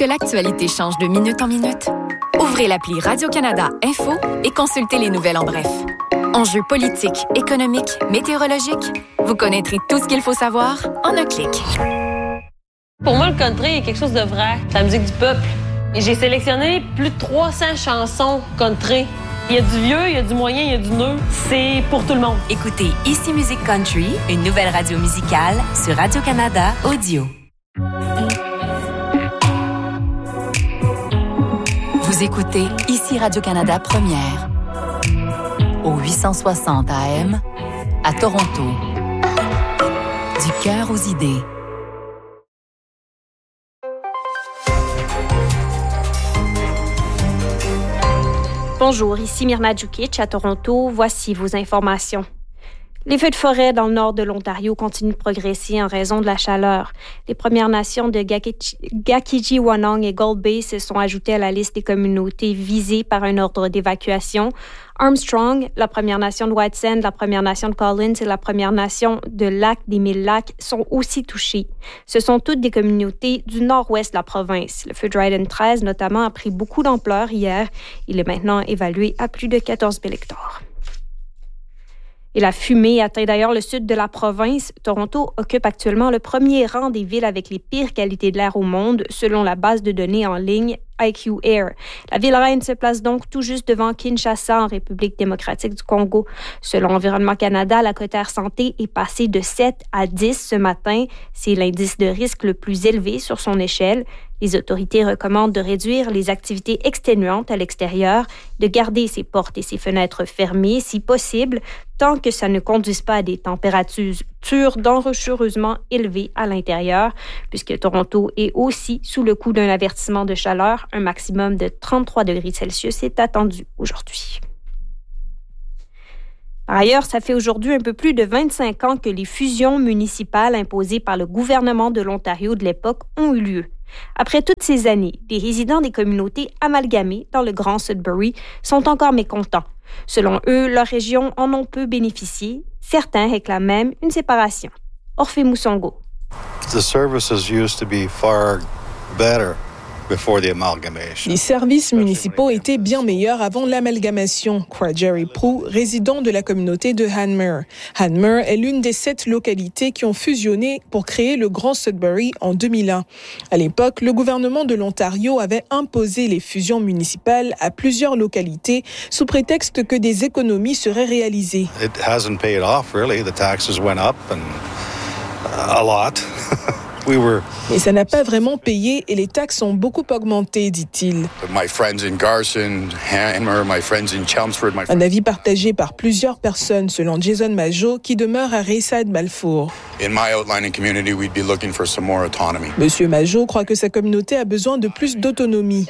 que l'actualité change de minute en minute? Ouvrez l'appli Radio-Canada Info et consultez les nouvelles en bref. Enjeux politiques, économiques, météorologiques, vous connaîtrez tout ce qu'il faut savoir en un clic. Pour moi, le country est quelque chose de vrai, c'est la musique du peuple. Et j'ai sélectionné plus de 300 chansons country. Il y a du vieux, il y a du moyen, il y a du neuf. C'est pour tout le monde. Écoutez Ici Musique Country, une nouvelle radio musicale sur Radio-Canada Audio. Vous écoutez Ici Radio-Canada Première, au 860 AM, à Toronto. Du cœur aux idées. Bonjour, ici Myrna Djukic à Toronto. Voici vos informations. Les feux de forêt dans le nord de l'Ontario continuent de progresser en raison de la chaleur. Les Premières Nations de Gakiji-Wanong et Gold Bay se sont ajoutées à la liste des communautés visées par un ordre d'évacuation. Armstrong, la Première Nation de White Sand, la Première Nation de Collins et la Première Nation de Lac des Mille Lacs sont aussi touchées. Ce sont toutes des communautés du nord-ouest de la province. Le feu Dryden 13, notamment, a pris beaucoup d'ampleur hier. Il est maintenant évalué à plus de 14 000 hectares. Et la fumée atteint d'ailleurs le sud de la province. Toronto occupe actuellement le premier rang des villes avec les pires qualités de l'air au monde, selon la base de données en ligne IQ Air. La ville reine se place donc tout juste devant Kinshasa, en République démocratique du Congo. Selon Environnement Canada, la cote air santé est passée de 7 à 10 ce matin. C'est l'indice de risque le plus élevé sur son échelle. Les autorités recommandent de réduire les activités exténuantes à l'extérieur, de garder ses portes et ses fenêtres fermées si possible, tant que ça ne conduise pas à des températures dangereusement élevées à l'intérieur, puisque Toronto est aussi sous le coup d'un avertissement de chaleur. Un maximum de 33 degrés Celsius est attendu aujourd'hui. Par ailleurs, ça fait aujourd'hui un peu plus de 25 ans que les fusions municipales imposées par le gouvernement de l'Ontario de l'époque ont eu lieu. Après toutes ces années, les résidents des communautés amalgamées dans le Grand Sudbury sont encore mécontents. Selon eux, leur région en ont peu bénéficié. Certains réclament même une séparation. Orphée Moussongo. The services used to be far better before the amalgamation. Les services municipaux étaient bien meilleurs avant l'amalgamation, croit Jerry Proux, résident de la communauté de Hanmer. Hanmer est l'une des 7 localités qui ont fusionné pour créer le Grand Sudbury en 2001. À l'époque, le gouvernement de l'Ontario avait imposé les fusions municipales à plusieurs localités sous prétexte que des économies seraient réalisées. It hasn't paid off really. The taxes went up and a lot. Mais ça n'a pas vraiment payé et les taxes ont beaucoup augmenté, dit-il. Un avis partagé par plusieurs personnes, selon Jason Majot, qui demeure à Rayside Balfour. Monsieur Majot croit que sa communauté a besoin de plus d'autonomie.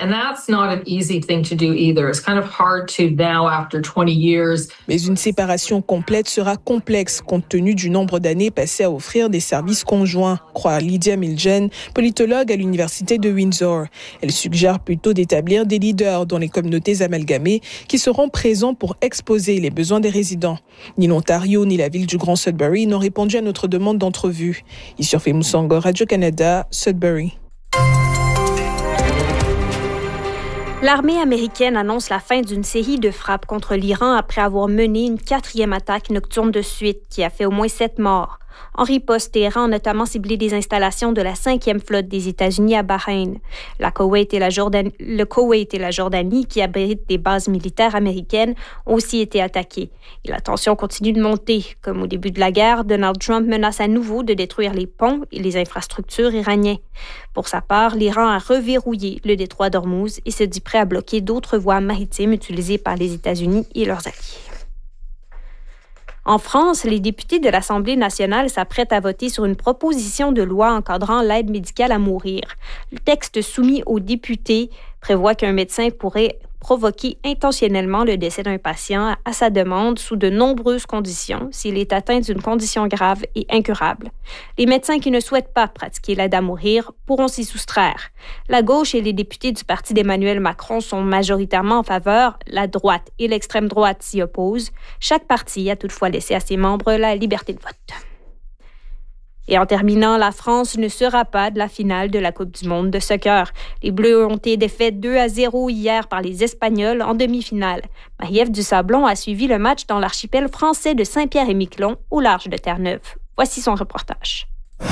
Mais une séparation complète sera complexe compte tenu du nombre d'années passées à offrir des services conjoints, croit Lydia Milgen, politologue à l'Université de Windsor. Elle suggère plutôt d'établir des leaders dans les communautés amalgamées qui seront présents pour exposer les besoins des résidents. Ni l'Ontario ni la ville du Grand Sudbury n'ont répondu à notre demande d'entrevue. Issurfé Moussango, Radio-Canada, Sudbury. L'armée américaine annonce la fin d'une série de frappes contre l'Iran après avoir mené une 4e attaque nocturne de suite qui a fait au moins 7 morts. En riposte, Téhéran a notamment ciblé des installations de la 5e flotte des États-Unis à Bahreïn. Le Koweït et la Jordanie, qui abritent des bases militaires américaines, ont aussi été attaqués. Et la tension continue de monter. Comme au début de la guerre, Donald Trump menace à nouveau de détruire les ponts et les infrastructures iraniennes. Pour sa part, l'Iran a reverrouillé le détroit d'Ormuz et se dit prêt à bloquer d'autres voies maritimes utilisées par les États-Unis et leurs alliés. En France, les députés de l'Assemblée nationale s'apprêtent à voter sur une proposition de loi encadrant l'aide médicale à mourir. Le texte soumis aux députés prévoit qu'un médecin pourrait provoquer intentionnellement le décès d'un patient à sa demande sous de nombreuses conditions s'il est atteint d'une condition grave et incurable. Les médecins qui ne souhaitent pas pratiquer l'aide à mourir pourront s'y soustraire. La gauche et les députés du parti d'Emmanuel Macron sont majoritairement en faveur, la droite et l'extrême droite s'y opposent. Chaque parti a toutefois laissé à ses membres la liberté de vote. Et en terminant, la France ne sera pas de la finale de la Coupe du monde de soccer. Les Bleus ont été défaits 2-0 hier par les Espagnols en demi-finale. Marie-Ève Dusablon a suivi le match dans l'archipel français de Saint-Pierre-et-Miquelon, au large de Terre-Neuve. Voici son reportage.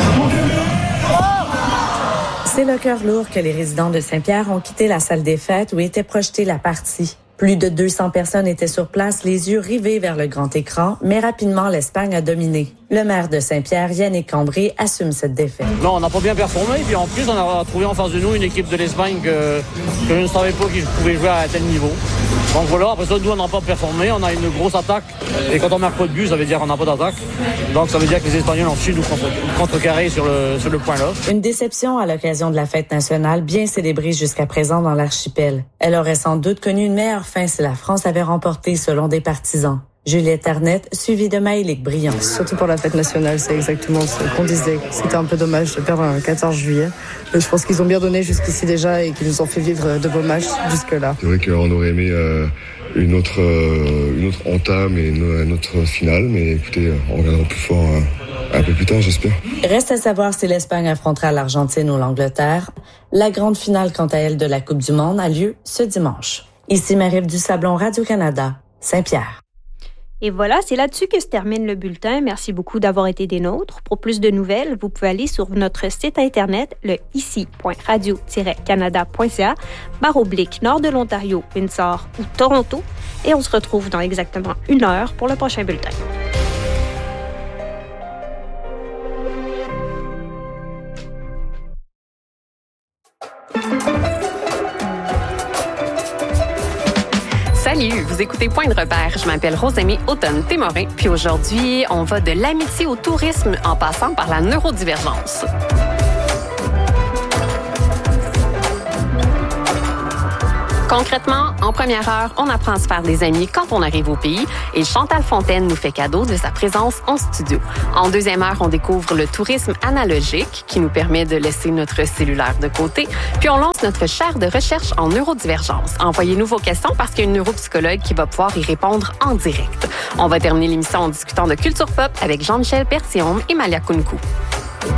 C'est le cœur lourd que les résidents de Saint-Pierre ont quitté la salle des fêtes où était projetée la partie. Plus de 200 personnes étaient sur place, les yeux rivés vers le grand écran, mais rapidement, l'Espagne a dominé. Le maire de Saint-Pierre, Yannick Cambré, assume cette défaite. Non, on n'a pas bien performé, puis en plus, on a trouvé en face de nous une équipe de l'Espagne que je ne savais pas qu'ils pouvaient jouer à tel niveau. Donc voilà, après ça, nous, on n'a pas performé, on a une grosse attaque, et quand on marque pas de but, ça veut dire qu'on n'a pas d'attaque. Donc ça veut dire que les Espagnols ont su nous contrecarrer sur le point-là. Une déception à l'occasion de la fête nationale, bien célébrée jusqu'à présent dans l'archipel. Elle aurait sans doute connu une meilleure fin si la France avait remporté, selon des partisans. Juliette Arnett, suivie de Maëlique Briand. Surtout pour la fête nationale, c'est exactement ce qu'on disait. C'était un peu dommage de perdre un 14 juillet. Je pense qu'ils ont bien donné jusqu'ici déjà et qu'ils nous ont fait vivre de beaux matchs jusque-là. C'est vrai qu'on aurait aimé une autre entame et une autre finale, mais écoutez, on reviendra plus fort un peu plus tard, j'espère. Reste à savoir si l'Espagne affrontera l'Argentine ou l'Angleterre. La grande finale, quant à elle, de la Coupe du monde a lieu ce dimanche. Ici Marie-Ève Dusablon, Radio-Canada, Saint-Pierre. Et voilà, c'est là-dessus que se termine le bulletin. Merci beaucoup d'avoir été des nôtres. Pour plus de nouvelles, vous pouvez aller sur notre site Internet, le ici.radio-canada.ca, /nord de l'Ontario, Windsor ou Toronto. Et on se retrouve dans exactement 1 heure pour le prochain bulletin. Salut, vous écoutez Point de repère. Je m'appelle Rosemée Automne-Témorin, puis aujourd'hui, on va de l'amitié au tourisme en passant par la neurodivergence. Concrètement, en première heure, on apprend à se faire des amis quand on arrive au pays et Chantal Fontaine nous fait cadeau de sa présence en studio. En deuxième heure, on découvre le tourisme analogique qui nous permet de laisser notre cellulaire de côté. Puis on lance notre chaire de recherche en neurodivergence. Envoyez-nous vos questions parce qu'il y a une neuropsychologue qui va pouvoir y répondre en direct. On va terminer l'émission en discutant de culture pop avec Jean-Michel Berthiaume et Malia Kounkou.